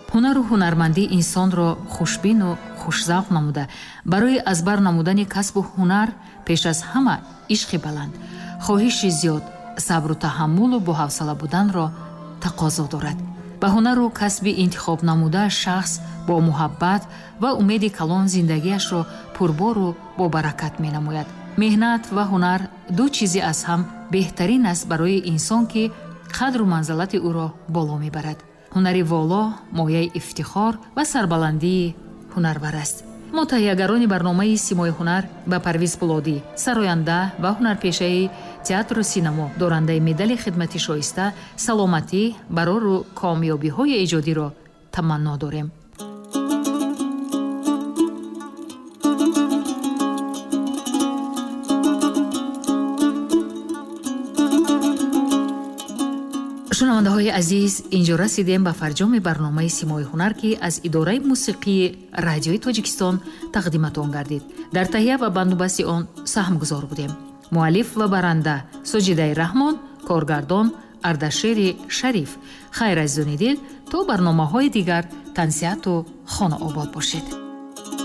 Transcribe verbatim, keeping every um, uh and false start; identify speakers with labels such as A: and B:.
A: ҳунару ҳунармандӣ инсонро хушбину хушзавқ намуда, барои аз бар намудани касбу ҳунар пеш аз ҳама ишқи баланд, хоҳиши зиёд, сабру таҳаммулу боҳавсала буданро тақозо дорад. ба ҳунару касби интихоб намуда шахс бо муҳаббат ва умеди калон зиндагиашро пурбору бобаракат менамояд. меҳнат ва ҳунар ду чизе аз ҳам беҳтарин аст барои инсон, ки қадру манзилати ӯро боло мебарад. ҳунари воло мояи ифтихор ва сарбаландии ҳунарвар аст. мо таҳиягарони барномаи Симои ҳунар ба Парвиз Пулодӣ, сароянда ва ҳунарпешаи театру синамо, дорандаи медали хидмати шоиста, саломатӣ, барору комёбиҳои эҷодиро таманно дорем. шунавандаҳои азиз, инҷо расидем ба фарҷоми барномаи Симои ҳунар, ки аз идораи мусиқии радиои Тоҷикистон тақдиматон гардид. дар таҳия ва бандубасти он саҳмгузор будем. муаллиф ва баранда Соҷидаи Раҳмон, коргардон Ардашери Шариф. хайр азизони дил, то барномаҳои дигар, тансиату хонаобод бошед.